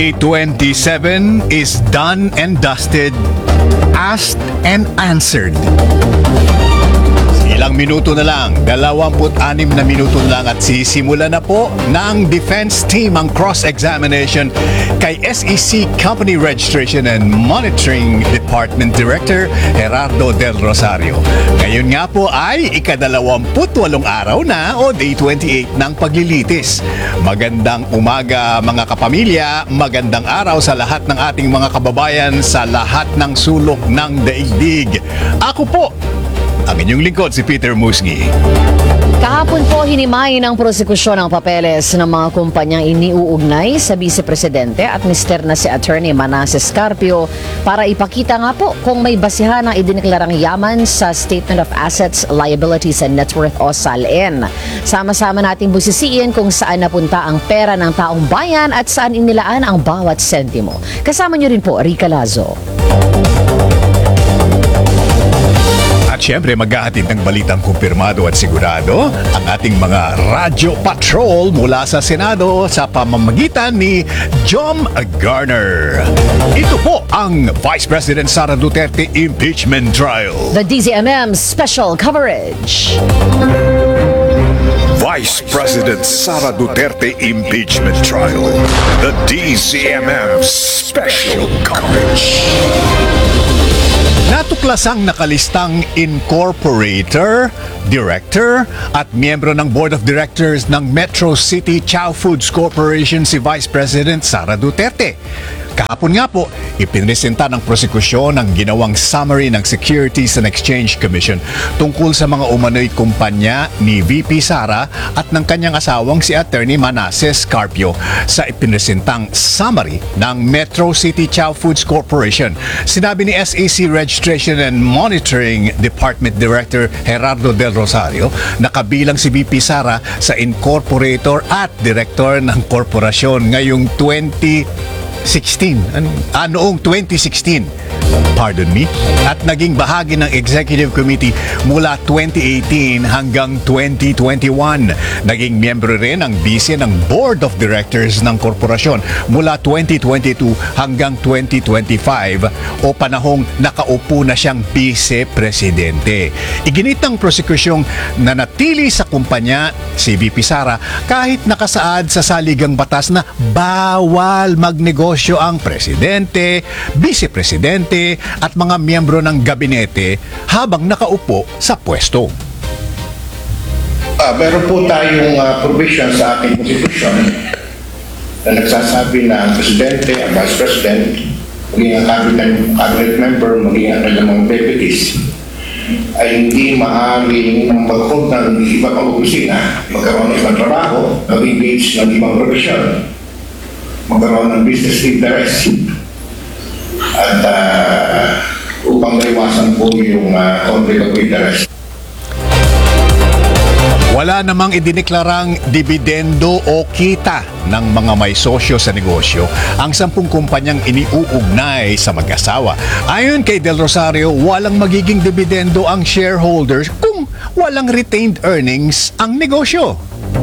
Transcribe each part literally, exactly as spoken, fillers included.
twenty twenty-seven is done and dusted, asked and answered. Ilang minuto na lang, dalawampu't-anim na minuto na lang at sisimula na po ng defense team ang cross-examination kay S E C Company Registration and Monitoring Department Director Gerardo Del Rosario. Ngayon nga po ay ikadalawamput-walong araw na o day twenty-eight ng paglilitis. Magandang umaga mga kapamilya, magandang araw sa lahat ng ating mga kababayan sa lahat ng sulok ng daigdig. Ako po, ang inyong lingkod si Peter Musngi. Kahapon po hinimay ng prosekusyon ang papeles ng mga kumpanyang iniuugnay sa Vice Presidente at mister na si Attorney Manasseh Carpio para ipakita nga po kung may basihan ang idineklarang yaman sa Statement of Assets, Liabilities and Net Worth o S A L N. Sama-sama nating busisiin kung saan napunta ang pera ng taong bayan at saan inilaan ang bawat sentimo. Kasama niyo rin po, Rica Lazo. At syempre maghahatid ng balitang kumpirmado at sigurado ang ating mga radyo patrol mula sa Senado sa pamamagitan ni Jom Garner. Ito po ang Vice President Sara Duterte Impeachment Trial. The D Z M M Special Coverage. Vice President Sara Duterte Impeachment Trial. The D Z M M Special Coverage. Natuklasang nakalistang incorporator, director at miyembro ng Board of Directors ng Metro City Chow Foods Corporation si Vice President Sara Duterte. Kahapon nga po, ipinresenta ng prosekusyon ang ginawang summary ng Securities and Exchange Commission tungkol sa mga umano'y kumpanya ni V P Sara at ng kanyang asawang si Attorney Manasseh Carpio sa ipinresentang summary ng Metro City Chow Foods Corporation. Sinabi ni S E C Registration and Monitoring Department Director Gerardo Del Rosario na kabilang si V P Sara sa incorporator at director ng korporasyon ngayong twenty sixteen. Ah, noong twenty sixteen. Pardon me. At naging bahagi ng Executive Committee mula twenty eighteen hanggang twenty twenty-one. Naging miyembro rin ang vice ng Board of Directors ng korporasyon mula twenty twenty-two hanggang twenty twenty-five o panahong nakaupo na siyang Vice Presidente. Iginit ng prosekusyong nanatili sa kumpanya si V P Sara kahit nakasaad sa saligang batas na bawal magnegosyo ang Presidente, Vice Presidente at mga miyembro ng gabinete habang nakaupo sa pwesto. Uh, meron po tayong uh, provision sa ating konstitusyon na nagsasabi na ang Presidente, ang Vice President, maging ang cabinet, cabinet member, maging ang kanilang mga deputies ay hindi maaaring mag-hold ng iba pang opisina, magkaroon ng ibang trabaho, mag-engage ng ibang profesyon, magkaroon ng business interest. At uh, upang maiwasan po yung uh, conflict of interest. Wala namang idineklarang dibidendo o kita ng mga may sosyo sa negosyo ang sampung kumpanyang iniuugnay sa mag-asawa. Ayon kay Del Rosario, walang magiging dibidendo ang shareholders kung walang retained earnings ang negosyo.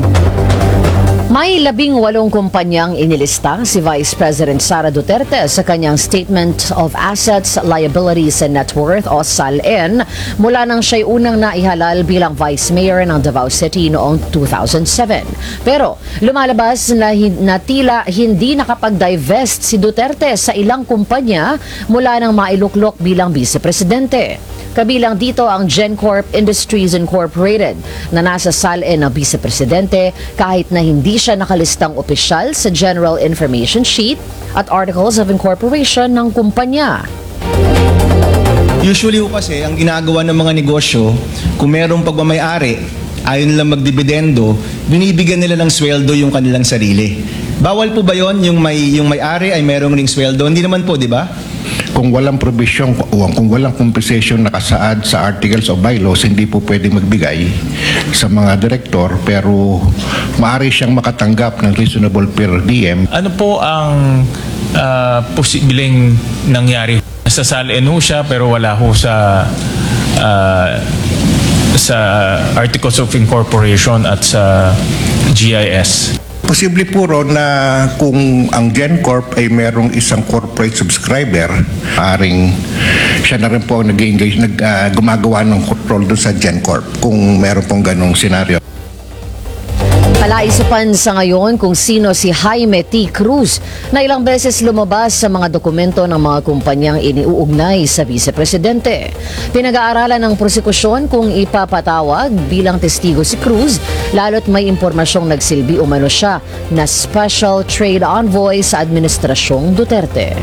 May labing walong kumpanyang inilista si Vice President Sara Duterte sa kanyang Statement of Assets, Liabilities and Net Worth o S A L N mula nang siya'y unang naihalal bilang Vice Mayor ng Davao City noong two thousand seven. Pero lumalabas na, na tila hindi nakapag-divest si Duterte sa ilang kumpanya mula nang mailuklok bilang Vice Presidente. Kabilang dito ang GenCorp Industries Incorporated na nasa S A L N ng Vice Presidente kahit na hindi siya nakalistang opisyal sa General Information Sheet at Articles of Incorporation ng kumpanya. Usually kasi ang ginagawa ng mga negosyo, kung merong pagmamayari, ayaw nilang magdibidendo, binibigyan nila ng sweldo yung kanilang sarili. Bawal po ba yon yung may yung may-ari ay merong ring sweldo? Hindi naman po, di ba? Kung walang provision, kung walang compensation nakasaad sa articles of bylaws, hindi po pwede magbigay sa mga direktor, pero maaari siyang makatanggap ng reasonable per diem. Ano po ang uh, posibleng nangyari? Sa S A L N ho siya pero wala ho sa uh, sa Articles of Incorporation at sa G I S. posible po ro na kung ang GenCorp ay merong isang corporate subscriber, paring siya na rin po ang nag-engage, nag, ah, gumagawa ng control doon sa GenCorp kung meron pong ganong senaryo. Palaisipan sa ngayon kung sino si Jaime T. Cruz na ilang beses lumabas sa mga dokumento ng mga kumpanyang iniuugnay sa Vice-Presidente. Pinag-aaralan ng prosekusyon kung ipapatawag bilang testigo si Cruz lalo't may impormasyong nagsilbi umano siya na Special Trade Envoy sa Administrasyong Duterte.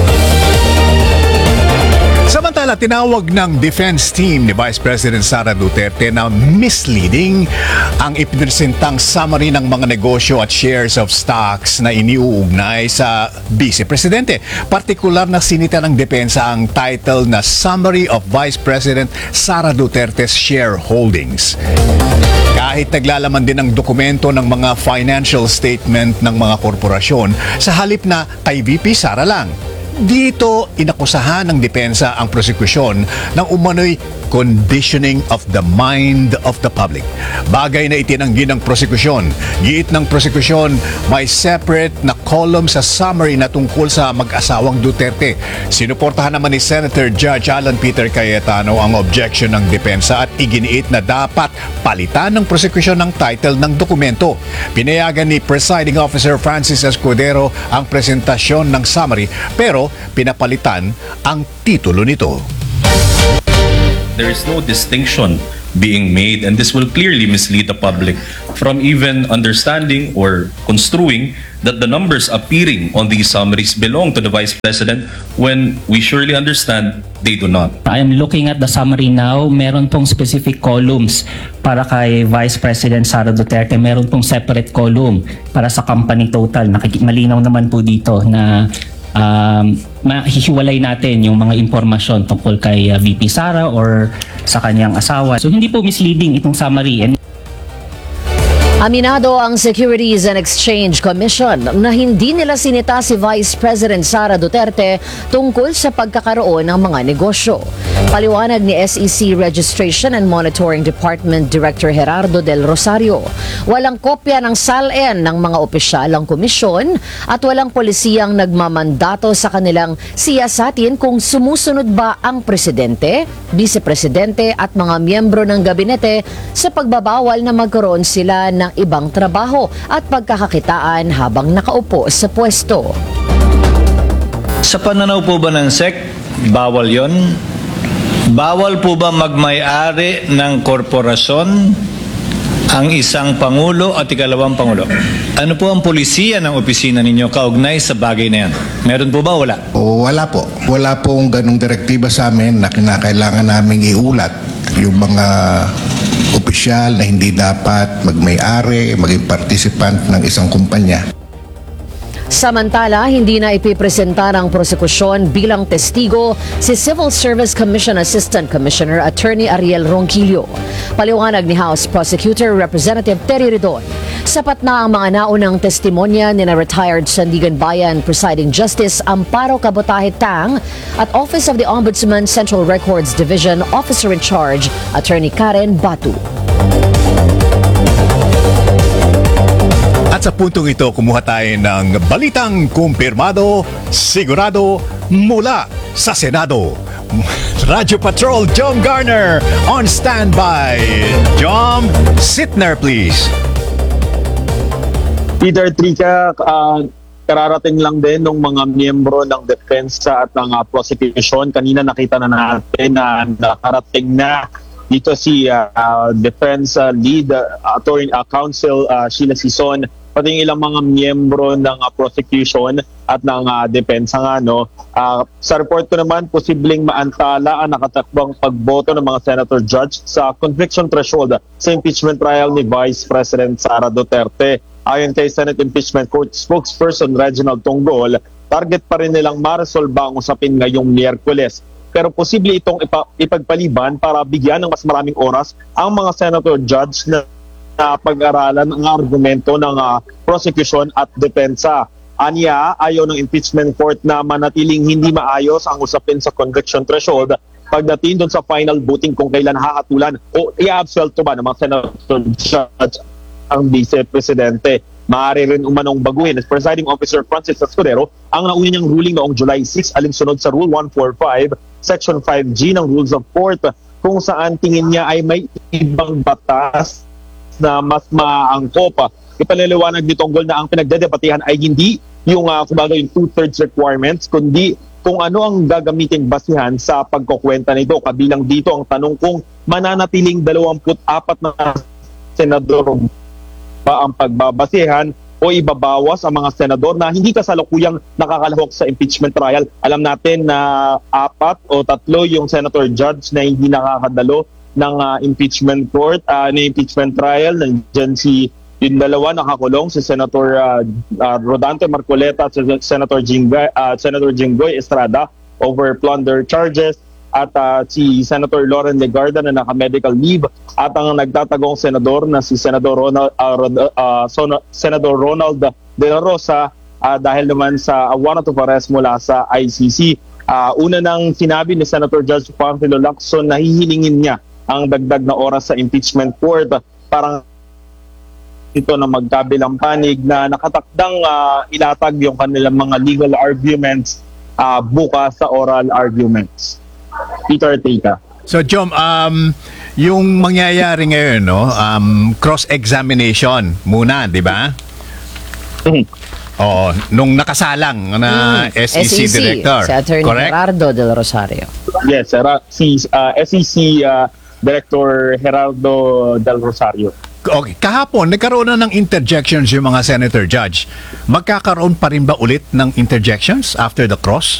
Samantala, tinawag ng defense team ni Vice President Sara Duterte na misleading ang ipinresentang summary ng mga negosyo at shares of stocks na iniuugnay sa Vice Presidente. Partikular na sinita ng depensa ang title na Summary of Vice President Sara Duterte's Shareholdings. Kahit naglalaman din ang dokumento ng mga financial statement ng mga korporasyon, sa halip na kay V P Sara lang. Dito, inakusahan ng depensa ang prosekusyon ng umano'y conditioning of the mind of the public. Bagay na itinanggi ng prosekusyon. Giit ng prosekusyon, may separate na column sa summary na tungkol sa mag-asawang Duterte. Sinuportahan naman ni Senator Judge Alan Peter Cayetano ang objection ng depensa at iginiit na dapat palitan ng prosekusyon ng title ng dokumento. Pinayagan ni Presiding Officer Francis Escudero ang presentasyon ng summary pero pinapalitan ang titulo nito. There is no distinction being made, and this will clearly mislead the public from even understanding or construing that the numbers appearing on these summaries belong to the Vice President when we surely understand they do not. I am looking at the summary now. Meron pong specific columns para kay Vice President Sara Duterte. Meron pong separate column para sa company total. Nakik- malinaw naman po dito na um, mahihiwalay natin yung mga impormasyon tungkol kay uh, V P Sara or sa kanyang asawa. So hindi po misleading itong summary. And Aminado ang Securities and Exchange Commission na hindi nila sinita si Vice President Sara Duterte tungkol sa pagkakaroon ng mga negosyo. Paliwanag ni S E C Registration and Monitoring Department Director Gerardo Del Rosario, walang kopya ng S A L N ng mga opisyal ang komisyon at walang polisiyang nagmamandato sa kanilang siyasatin kung sumusunod ba ang presidente, vice-presidente at mga miyembro ng gabinete sa pagbabawal na magkaroon sila ng ibang trabaho at pagkakakitaan habang nakaupo sa pwesto. Sa pananaw po ba ng S E C, bawal yon? Bawal po ba magmay-ari ng korporasyon ang isang pangulo at ikalawang pangulo? Ano po ang polisiya ng opisina ninyo kaugnay sa bagay na yan? Meron po ba o wala? O wala po. Wala pong ganong direktiba sa amin na kinakailangan naming iulat yung mga opisyal na hindi dapat magmay-ari, maging participant ng isang kumpanya. Samantala, hindi na ipipresenta ng prosekusyon bilang testigo si Civil Service Commission Assistant Commissioner Attorney Ariel Ronquillo. Paliwanag ni House Prosecutor Representative Terry Ridon, sapat na ang mga naunang testimonya ni na retired Sandigan Bayan Presiding Justice Amparo Cabotaje Tang at Office of the Ombudsman Central Records Division Officer in Charge Attorney Karen Batu. At sa puntong ito, kumuha tayo ng balitang kumpirmado, sigurado, mula sa Senado. Radyo Patrol John Garner on standby. John Sitner, please. Peter Trica, uh, kararating lang din ng mga miyembro ng depensa at ng uh, prosecution. Kanina nakita na natin na nakarating na dito si uh, uh, Defense uh, Lead uh, Attorney uh, Counsel uh, Sheila Sison, pati yung ilang mga miyembro ng uh, prosecution at ng uh, depensa nga, no. Uh, sa report ko naman, posibleng maantala ang nakatakbang pagboto ng mga senator judge sa conviction threshold sa impeachment trial ni Vice President Sara Duterte. Ayon kay Senate Impeachment Court spokesperson Reginald Tonggol, target pa rin nilang ma-resolve ang usapin ngayong Miyerkules. Pero posible itong ipa- ipagpaliban para bigyan ng mas maraming oras ang mga senator judge na, na pag-aralan ang argumento ng uh, prosecution at depensa. Anya, ayaw ng impeachment court na manatiling hindi maayos ang usapin sa conviction threshold pagdating doon sa final voting kung kailan hahatulan o i-absolve ba ng mga senator judge ang vice-presidente. maaari rin umanong baguhin. As Presiding Officer Francis Escudero, ang nauna niyang ruling noong July six alinsunod sa Rule one forty-five, Section five G ng Rules of Court, kung saan tingin niya ay may ibang batas na mas maangkop. Ipaliliwanag ni Tonggol na ang pinagdedebatehan ay hindi yung uh, kumbaga yung two-thirds requirements, kundi kung ano ang gagamiting basihan sa pagkukwenta nito. Kabilang dito ang tanong kung mananatiling dalawampu't apat na senador ba ang pagbabasihan o ibabawas ang mga senador na hindi kasalukuyang nakakalahok sa impeachment trial. Alam natin na apat o tatlo yung senator judge na hindi nakakadalo ng uh, impeachment court, uh, ng impeachment trial. Nandiyan si yung dalawa nakakulong, si Senator uh, uh, Rodante Marcoleta at si Senator Jinggoy, uh, Senator Jinggoy Estrada over plunder charges, at uh, si Senator Lauren Legarda na naka-medical leave, at ang nagtatagong senador na si Senador Ronald, uh, uh, Son- Senador Ronald De La Rosa uh, dahil naman sa uh, warrant of arrest mula sa I C C. Uh, una nang sinabi ni Senator Judge Panfilo Lacson na hihilingin niya ang dagdag na oras sa impeachment court. Parang ito na magkabilang panig na nakatakdang uh, ilatag yung kanilang mga legal arguments uh, bukas sa oral arguments. Peter Tika. So, Jom, um, yung mangyayari ngayon, no, um, cross-examination muna, di ba? Oo, nung nakasalang na Mm, S E C, Director. Si Attorney Correct? Gerardo Del Rosario. Yes, sir. Si uh, S E C uh, Director Gerardo Del Rosario. Okay, kahapon, nagkaroon na ng interjections yung mga Senator Judge. Magkakaroon pa rin ba ulit ng interjections after the cross?